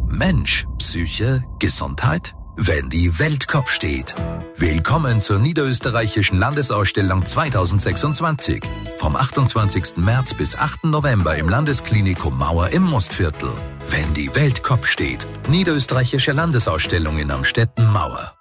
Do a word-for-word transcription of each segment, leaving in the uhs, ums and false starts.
Mensch, Psyche, Gesundheit? Wenn die Welt Kopf steht. Willkommen zur Niederösterreichischen Landesausstellung zweitausendsechsundzwanzig. Vom achtundzwanzigsten März bis achten November im Landesklinikum Mauer im Mostviertel. Wenn die Welt Kopf steht. Niederösterreichische Landesausstellung in Amstetten Mauer.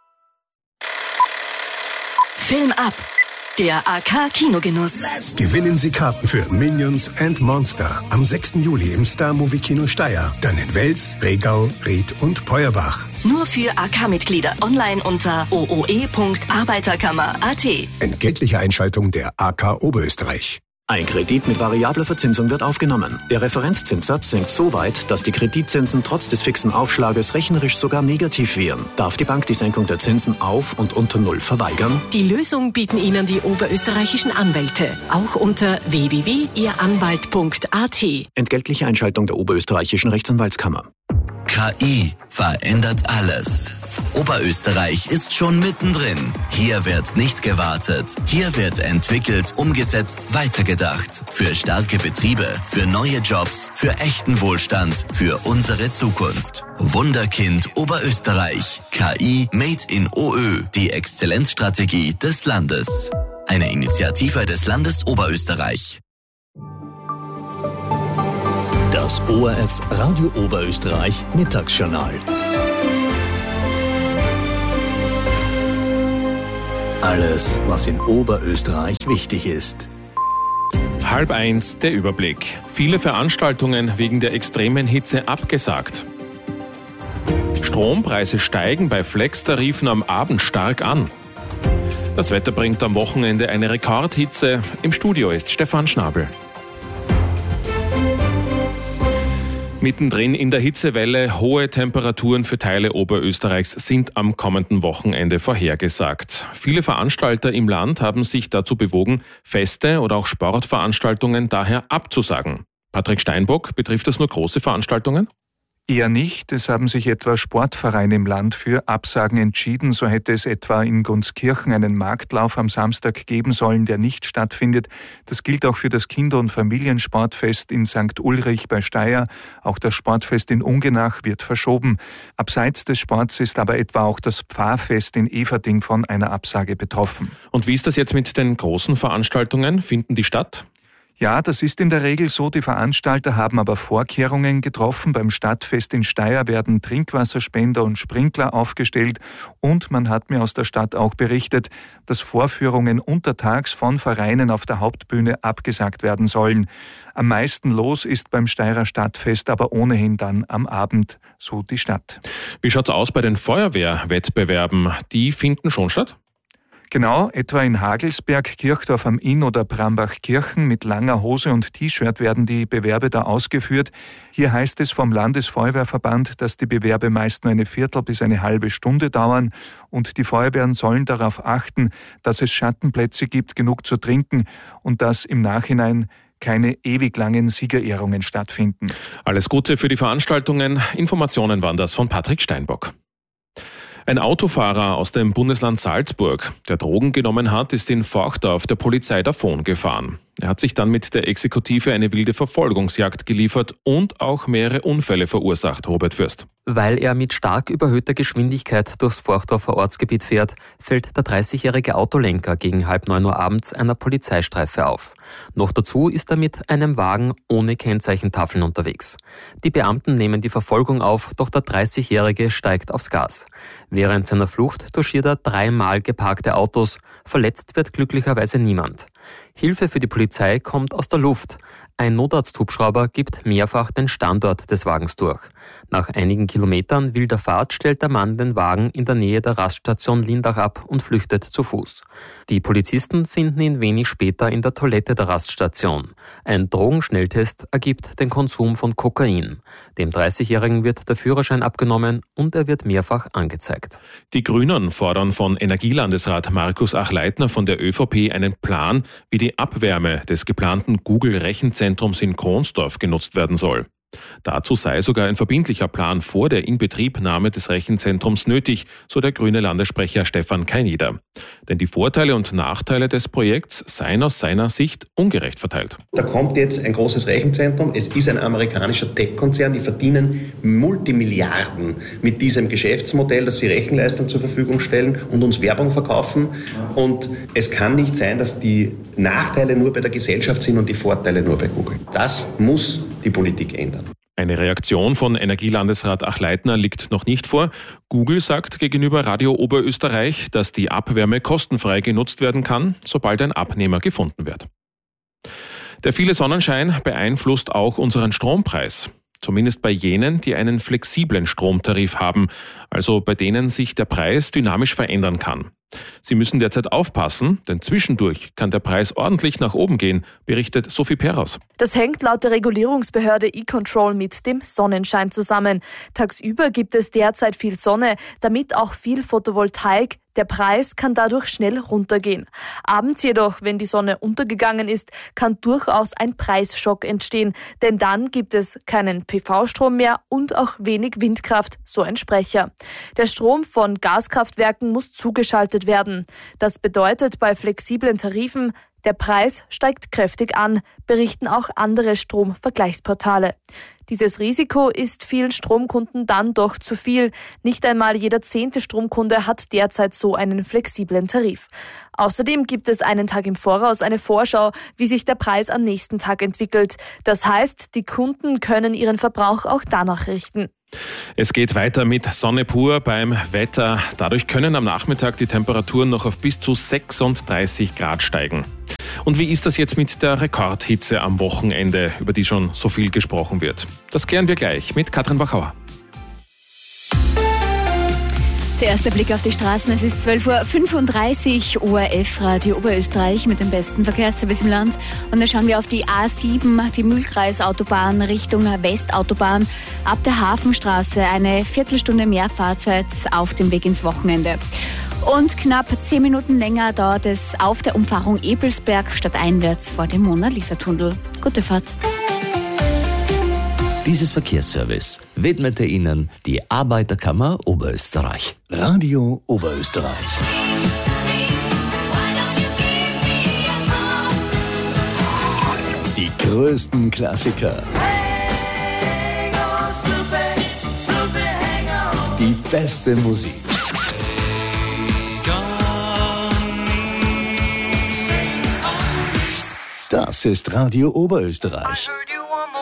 Film ab. Der A K Kinogenuss. Gewinnen Sie Karten für Minions and Monster am sechsten Juli im Star Movie Kino Steyr. Dann in Wels, Regau, Ried und Peuerbach. Nur für A K-Mitglieder online unter o o e punkt arbeiterkammer punkt a t. Entgeltliche Einschaltung der A K Oberösterreich. Ein Kredit mit variabler Verzinsung wird aufgenommen. Der Referenzzinssatz sinkt so weit, dass die Kreditzinsen trotz des fixen Aufschlages rechnerisch sogar negativ wären. Darf die Bank die Senkung der Zinsen auf und unter Null verweigern? Die Lösung bieten Ihnen die oberösterreichischen Anwälte. Auch unter w w w punkt ihr anwalt punkt a t. Entgeltliche Einschaltung der oberösterreichischen Rechtsanwaltskammer. K I verändert alles. Oberösterreich ist schon mittendrin. Hier wird nicht gewartet. Hier wird entwickelt, umgesetzt, weitergedacht. Für starke Betriebe, für neue Jobs, für echten Wohlstand, für unsere Zukunft. Wunderkind Oberösterreich. K I Made in OÖ. Die Exzellenzstrategie des Landes. Eine Initiative des Landes Oberösterreich. Das O R F Radio Oberösterreich Mittagsjournal. Alles, was in Oberösterreich wichtig ist. Halb eins, der Überblick. Viele Veranstaltungen wegen der extremen Hitze abgesagt. Strompreise steigen bei Flex-Tarifen am Abend stark an. Das Wetter bringt am Wochenende eine Rekordhitze. Im Studio ist Stefan Schnabel. Mittendrin in der Hitzewelle, hohe Temperaturen für Teile Oberösterreichs sind am kommenden Wochenende vorhergesagt. Viele Veranstalter im Land haben sich dazu bewogen, Feste oder auch Sportveranstaltungen daher abzusagen. Patrick Steinbock, betrifft das nur große Veranstaltungen? Eher nicht. Es haben sich etwa Sportvereine im Land für Absagen entschieden. So hätte es etwa in Gunskirchen einen Marktlauf am Samstag geben sollen, der nicht stattfindet. Das gilt auch für das Kinder- und Familiensportfest in Sankt Ulrich bei Steyr. Auch das Sportfest in Ungenach wird verschoben. Abseits des Sports ist aber etwa auch das Pfarrfest in Everding von einer Absage betroffen. Und wie ist das jetzt mit den großen Veranstaltungen? Finden die statt? Ja, das ist in der Regel so. Die Veranstalter haben aber Vorkehrungen getroffen. Beim Stadtfest in Steyr werden Trinkwasserspender und Sprinkler aufgestellt. Und man hat mir aus der Stadt auch berichtet, dass Vorführungen untertags von Vereinen auf der Hauptbühne abgesagt werden sollen. Am meisten los ist beim Steyrer Stadtfest aber ohnehin dann am Abend, so die Stadt. Wie schaut's aus bei den Feuerwehrwettbewerben? Die finden schon statt? Genau, etwa in Hagelsberg, Kirchdorf am Inn oder Brambachkirchen mit langer Hose und T-Shirt werden die Bewerbe da ausgeführt. Hier heißt es vom Landesfeuerwehrverband, dass die Bewerbe meist nur eine Viertel bis eine halbe Stunde dauern und die Feuerwehren sollen darauf achten, dass es Schattenplätze gibt, genug zu trinken und dass im Nachhinein keine ewig langen Siegerehrungen stattfinden. Alles Gute für die Veranstaltungen. Informationen waren das von Patrick Steinbock. Ein Autofahrer aus dem Bundesland Salzburg, der Drogen genommen hat, ist in Forchdorf der Polizei davongefahren. Er hat sich dann mit der Exekutive eine wilde Verfolgungsjagd geliefert und auch mehrere Unfälle verursacht, Robert Fürst. Weil er mit stark überhöhter Geschwindigkeit durchs Forchdorfer Ortsgebiet fährt, fällt der dreißigjährige Autolenker gegen halb neun Uhr abends einer Polizeistreife auf. Noch dazu ist er mit einem Wagen ohne Kennzeichentafeln unterwegs. Die Beamten nehmen die Verfolgung auf, doch der dreißigjährige steigt aufs Gas. Während seiner Flucht touchiert er dreimal geparkte Autos. Verletzt wird glücklicherweise niemand. Hilfe für die Polizei kommt aus der Luft. Ein Notarzthubschrauber gibt mehrfach den Standort des Wagens durch. Nach einigen Kilometern wilder Fahrt stellt der Mann den Wagen in der Nähe der Raststation Lindach ab und flüchtet zu Fuß. Die Polizisten finden ihn wenig später in der Toilette der Raststation. Ein Drogenschnelltest ergibt den Konsum von Kokain. Dem dreißigjährigen wird der Führerschein abgenommen und er wird mehrfach angezeigt. Die Grünen fordern von Energielandesrat Markus Achleitner von der ÖVP einen Plan, wie die Abwärme des geplanten Google-Rechenzentrums in Kronsdorf genutzt werden soll. Dazu sei sogar ein verbindlicher Plan vor der Inbetriebnahme des Rechenzentrums nötig, so der grüne Landessprecher Stefan Kainieder. Denn die Vorteile und Nachteile des Projekts seien aus seiner Sicht ungerecht verteilt. Da kommt jetzt ein großes Rechenzentrum, es ist ein amerikanischer Tech-Konzern, die verdienen Multimilliarden mit diesem Geschäftsmodell, dass sie Rechenleistung zur Verfügung stellen und uns Werbung verkaufen. Und es kann nicht sein, dass die Nachteile nur bei der Gesellschaft sind und die Vorteile nur bei Google. Das muss die Politik ändern. Eine Reaktion von Energielandesrat Achleitner liegt noch nicht vor. Google sagt gegenüber Radio Oberösterreich, dass die Abwärme kostenfrei genutzt werden kann, sobald ein Abnehmer gefunden wird. Der viele Sonnenschein beeinflusst auch unseren Strompreis. Zumindest bei jenen, die einen flexiblen Stromtarif haben, also bei denen sich der Preis dynamisch verändern kann. Sie müssen derzeit aufpassen, denn zwischendurch kann der Preis ordentlich nach oben gehen, berichtet Sophie Peros. Das hängt laut der Regulierungsbehörde E-Control mit dem Sonnenschein zusammen. Tagsüber gibt es derzeit viel Sonne, damit auch viel Photovoltaik. Der Preis kann dadurch schnell runtergehen. Abends jedoch, wenn die Sonne untergegangen ist, kann durchaus ein Preisschock entstehen, denn dann gibt es keinen P V-Strom mehr und auch wenig Windkraft, so ein Sprecher. Der Strom von Gaskraftwerken muss zugeschaltet werden. Das bedeutet bei flexiblen Tarifen, der Preis steigt kräftig an, berichten auch andere Stromvergleichsportale. Dieses Risiko ist vielen Stromkunden dann doch zu viel. Nicht einmal jeder zehnte Stromkunde hat derzeit so einen flexiblen Tarif. Außerdem gibt es einen Tag im Voraus eine Vorschau, wie sich der Preis am nächsten Tag entwickelt. Das heißt, die Kunden können ihren Verbrauch auch danach richten. Es geht weiter mit Sonne pur beim Wetter. Dadurch können am Nachmittag die Temperaturen noch auf bis zu sechsunddreißig Grad steigen. Und wie ist das jetzt mit der Rekordhitze am Wochenende, über die schon so viel gesprochen wird? Das klären wir gleich mit Katrin Wachauer. Zuerst der Blick auf die Straßen. Es ist zwölf Uhr fünfunddreißig, O R F Radio Oberösterreich mit dem besten Verkehrsservice im Land. Und da schauen wir auf die A sieben, die Mühlkreisautobahn Richtung Westautobahn. Ab der Hafenstraße eine Viertelstunde mehr Fahrzeit auf dem Weg ins Wochenende. Und knapp zehn Minuten länger dauert es auf der Umfahrung Ebelsberg stadteinwärts vor dem Mona-Lisa-Tunnel. Gute Fahrt. Dieses Verkehrsservice widmete Ihnen die Arbeiterkammer Oberösterreich. Radio Oberösterreich. Die größten Klassiker. Die beste Musik. Das ist Radio Oberösterreich.